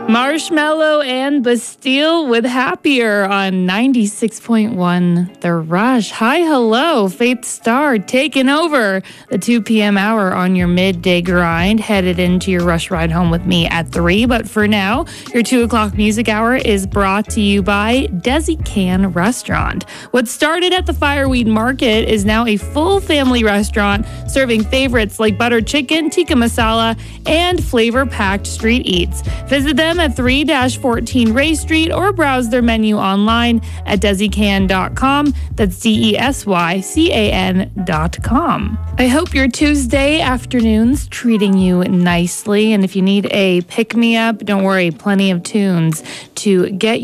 Marshmello and Bastille with Happier on 96.1 The Rush. Hi, hello, Faith Starr taking over the 2 p.m. hour on your midday grind, headed into your Rush ride home with me at 3. But for now, your 2 o'clock music hour is brought to you by Desi Can Restaurant. What started at the Fireweed Market is now a full family restaurant serving favorites like butter chicken, tikka masala, and flavor-packed street eats. Visit them at 3-14 Ray Street or browse their menu online at desican.com. That's DESYCAN.com. I hope your Tuesday afternoon's treating you nicely. And if you need a pick-me-up, don't worry, plenty of tunes to get